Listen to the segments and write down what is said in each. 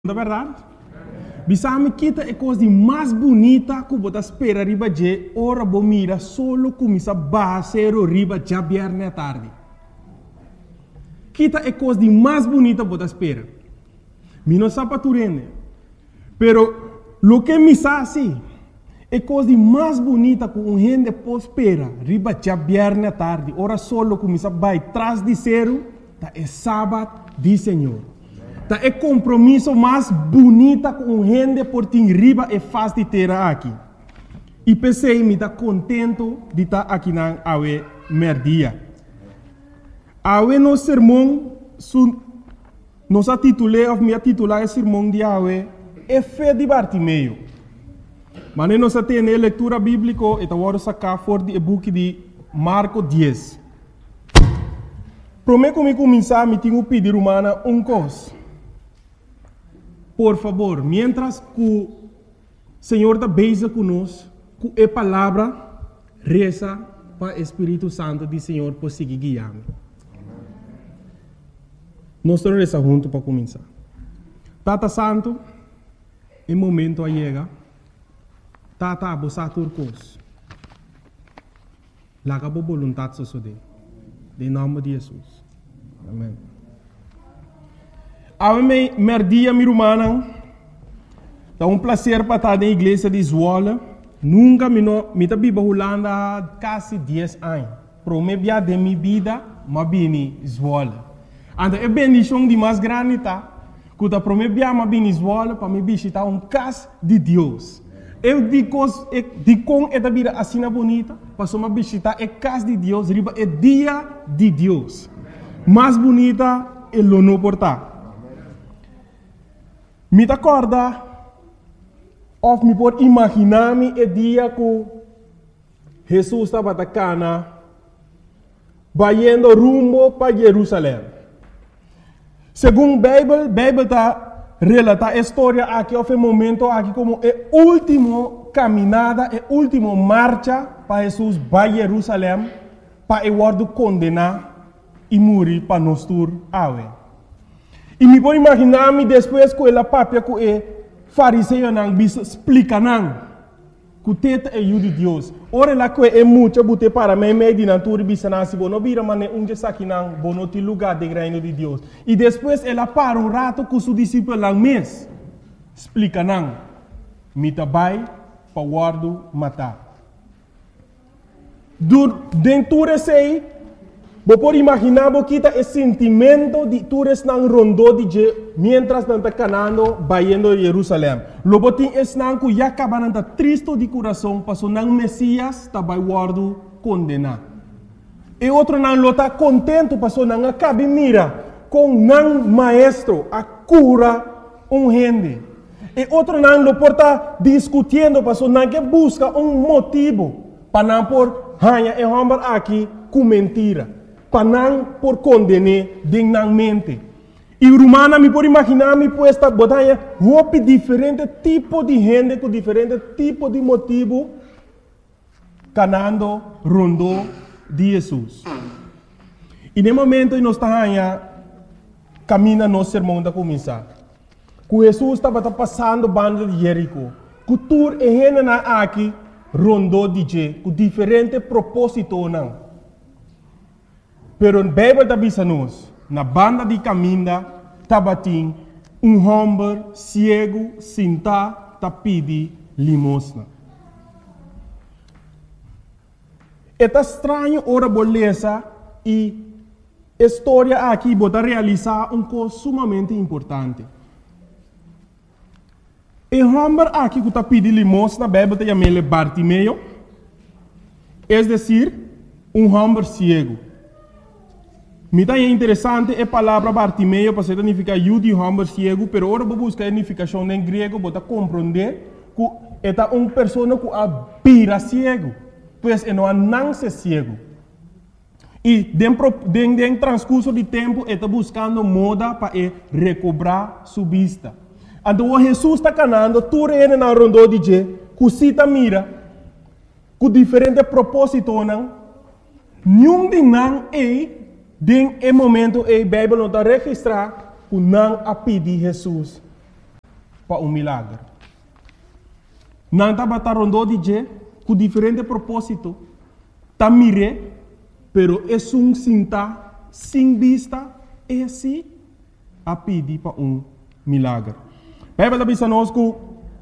Na verdade, bisame kita é coisa mais bonita que você espera riba de ora bomira solo começa basero riba já viernes à tarde. Kita é coisa mais bonita que você espera. Mi não sabe turende. Pero lo que me sabe é coisa mais bonita que gente pode esperar riba já viernes à tarde. Ora solo começa vai trás de zero, tá é sábado de Senhor. Tá é compromisso mais bonita com gente por ter riba é fácil de ter aqui. E pensei me tá contento de estar aqui na awe merdia. Awe no sermão nos titulei ou me titular o sermão de awe é fé de Bartimeu. Mas nós temos leitura bíblica e agora sacar fora do book de Marcos 10. Prometo que me começar me tenho pedir humana coisa. Por favor, mientras que o Senhor está beija conosco, com a palavra, reza para o Espírito Santo do Senhor por seguir guiando. Nós estamos reza juntos para começar. Tata Santo, em momento chega, Tata abusar turcos. Laga a vontade sosode. Em nome de Jesus. Amém. Ave merdia mi rumana, é prazer para estar na igreja de Zwolle. Nunca me tá biba Holanda quase 10 anos. Promebia de minha vida, mas bem Zwolle. Anda é bendição de mais grande tá. Quando promebia mas bem Zwolle para me visitar casa de Deus. Eu digo com esta vida assim bonita, para me visitar a casa de Deus, riba é dia de Deus. Mais bonita é o não portar. Me acorda, ou me pode imaginar-me o dia que Jesus estava na cana, indo rumo para Jerusalém. Segundo a Bíblia está relata a história aqui, houve um momento aqui como a última caminhada, a última marcha para Jesus para Jerusalém, para o wordo condenar e morrer para nós tur awe. E me pode imaginar-me depois que ela papia que o fariseu não explica não que o teta é o de Deus. Ora lá que é muito bote para mim meio de natura bisana se não vira mas onde está aqui não bono te lugar de reino de Deus. E depois ela para rato com seu discípulo lá mês explica não me tabai para guardo matar. Dentro desse você pode imaginar que o sentimento de todos não rondou de mientras não está canando indo a Jerusalém. Logo tem esse não que já acaba não está triste de coração, passou não Messias está vai guardo condenar. E outro não está contente, passou não acaba mira com não maestro a cura gente. E outro não lo porta discutindo, passou não que busca motivo para não por hanha e hambar aqui com mentira. Para não por condenar dignamente. E romana me pode imaginar me puesta botanha roupa diferente tipo de gente com diferente tipo de motivo canando rondou de Jesus. E no momento nós estamos caminha nosso sermão da começar. Que Jesus estava passando banda de Jerico. Que tur e gente na aqui rondou de je com diferente propósito não. Pero a Bíblia está dizendo na banda de caminho, tabatim, homem cego, sentado, pedi limosna. É estranho ora beleza e a história aqui bota realizar coisa sumamente importante. O homem aqui que está pedindo limosna, a Bíblia está chamando Bartimeu, é decir, homem cego. Me é interessante a palavra Bartimeu para significar de homem cego, pero agora vou buscar a significação em grego para compreender que é uma pessoa que vira cego, pois não nasce cego. E dentro transcurso de tempo está buscando moda para recobrar sua vista. Então Jesus está canando, tudo ele na rondou de je, que cita mira, com diferente propósito não, nenhum de não é den momento a Bíblia não está registrar que não a pedir Jesus para milagre. Não estava rondo de com diferente propósito. Tá mire, pero é sinta, sem vista, esse a pedir para milagre. Bíblia avisa nós que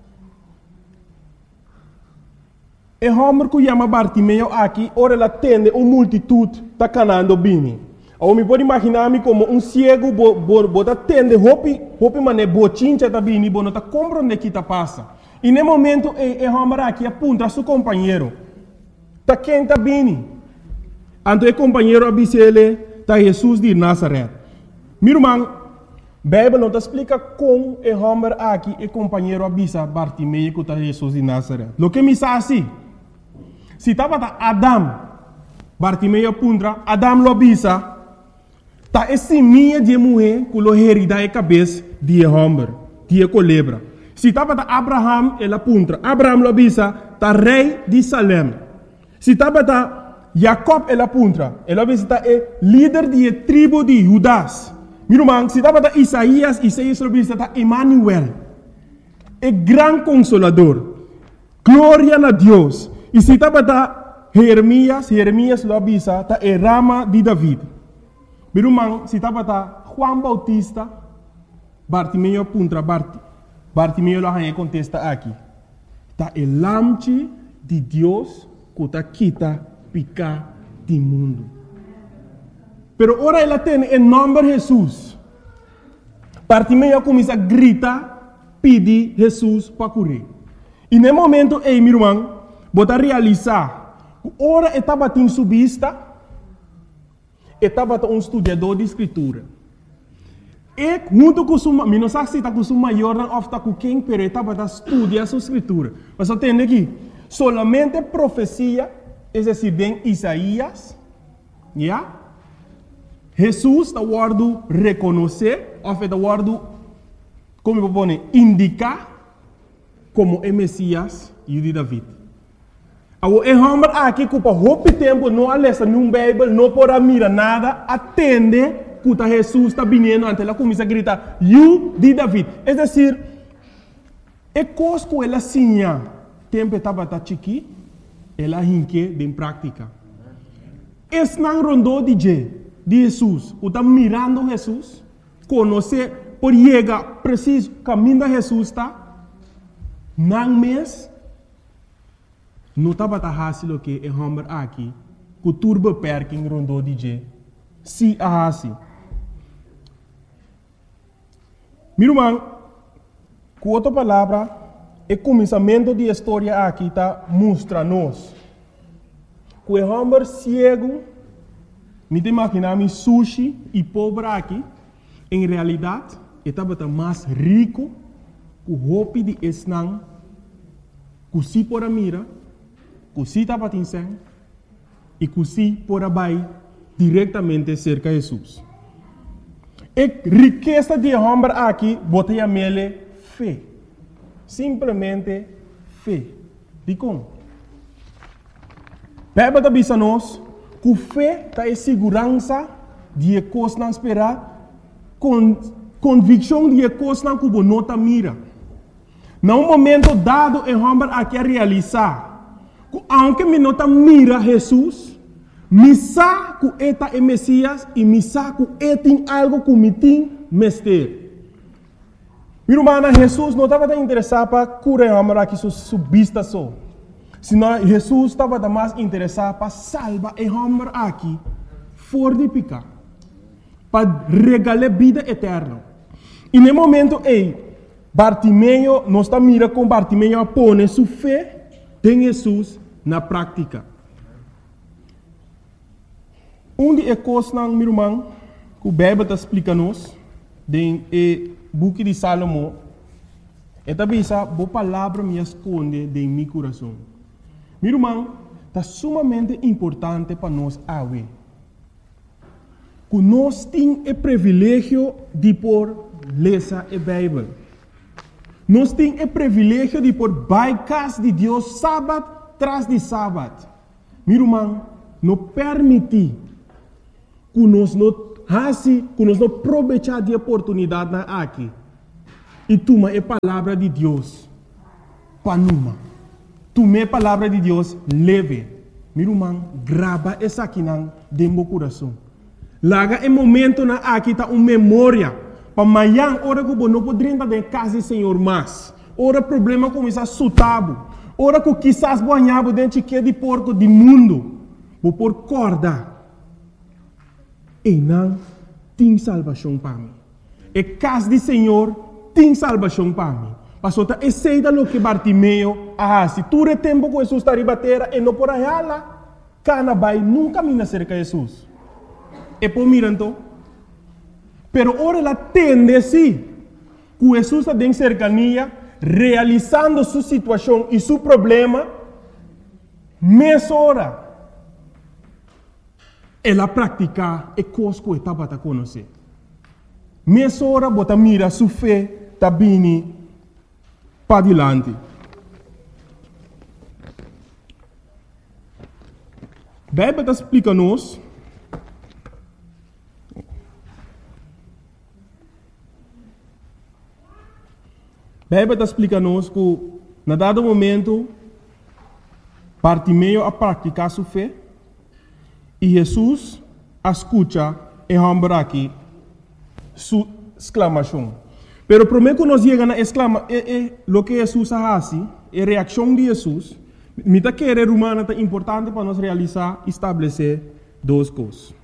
o homem que chama Bartimeu aqui, ora ele atende uma multitude está canando bem. Eu me pode imaginar-me como cego, bota atende, hopi mané, bochincha tá bem, não está compreendendo o que está passa. E no momento, o homem aqui aponta a seu companheiro. Está quem está bem. Então o companheiro avisa ele, está Jesus de Nazaré. Meu irmão, a Bíblia não explica como o homem aqui, o companheiro avisa Bartimeu que está Jesus de Nazaré. O que me diz assim? Se estava Adam, Bartimeu apunta, Adam lo avisa, está esse minha de mulher que lo herida a cabeça de homem, de culebra. Se estava Abraham, ele apunta, Abraham lo avisa, está rei de Salem. Se estava Jacob, ele apunta, ele avisa, está líder da tribo de Judas. Meu irmão, se estava Isaías lo avisa, está Emmanuel, o grande consolador. Glória a Deus. E se estava Jeremias lo avisa, está a rama de David. Meu irmão, se estava Juan Bautista, Bartimeu apunta, Bartimeu lo contesta aqui. Está o lamche de Deus que está quita picar do mundo. Pero ora ele tem em nome de Jesus. Bartimeu começa a gritar, pedir Jesus para curar. E no momento, meu irmão, bota realizar, ora estava em sua vista, estava estudador de escritura. E junto com sua, não sei se está com sua maior ou está com quem, mas estava estudando sua escritura. Mas entende aqui, solamente profecia, é decir, em Isaías, yeah? Jesus está guardando reconhecer, ou está guardando, como eu vou indicar, como é Messias e de David. O homem aqui que por muito tempo não lê num Bíblia, não pode mirar nada, atende que Jesus está vindo, ante ela começa a gritar, "You de David". É decir, é coisa que ela sinha, tempo estava chiqui, ela hinque em prática. Esse não rondou de Jesus, que está mirando Jesus, conhecer, por chegar preciso, caminho de Jesus está, não mês, não estava fácil o que o homem aqui, que turbo perking rondou de se a assim. Meu irmão, com outra palavra, o começamento da história aqui está mostra-nos que o homem cego, me imaginar sushi e pobre aqui, em realidade, estava mais rico que o roupa de esnang, que se por a mira, que se estava atingindo e que se por a bai diretamente cerca de Jesus. A riqueza de homem aqui, botei a mele fé. Simplesmente fé. De como? Bíblia está dizendo nós que fé está em segurança de coisas não esperar, convicção de coisas não que não está mira. Num momento dado, o homem aqui a realizar, que aunque me não está mira Jesus, me sabe que está é Messias e me sabe que tem algo que me tem mestre. Meu irmão, Jesus não estava interessado para curar o homem aqui sua vista só. Senão Jesus estava mais interessado para salvar o homem aqui fora de pecar, para regalar vida eterna. E no momento Bartimeu não está mirando com Bartimeu a pôr sua fé em Jesus na prática. De coisas, meu irmão, que o Bíblia está explicando-nos, no book de Salomão, é também essa boa palavra me esconde em meu coração. Meu irmão, está sumamente importante para nós agora. Que nós temos o privilégio de ler a Bíblia. Nós temos o privilégio de baicas de Deus sábado tras de sábado. Meu irmão, não permite que nós não aproveitar de oportunidade aqui. e toma a palavra de Deus panuma. Toma a palavra de Deus leve. Miruman, grava essa aqui dentro do coração. Laga em momento na aqui tá uma memória. Para amanhã, hora que não poderia estar em casa do Senhor mais. Ora problema começa a sutabo. Ora que quizás banhava dentro de porco do mundo. Vou por corda. E não tem salvação para mim. E casa do Senhor tem salvação para mim. Pastor, esse é o que Bartimeu se tu é tempo que Jesus está ribatera e não por aí lá, cana vai nunca mina cerca de Jesus. E por mirando, pero ora ela tende sim, que Jesus está em cercania, realizando sua situação e seu problema, mais hora, ela pratica e coisa que estava a conhecer. Mais hora, bota mira sua fé, está bem para adiante. A Bíblia explica-nos que, na dado momento, Bartimeu a praticar sua fé e Jesus escuta e rambra aqui sua exclamação. Pero primeiro que nós chegamos a exclamar, o que Jesus faz, a reação de Jesus, me está querer humana é importante para nós realizar, estabelecer duas coisas.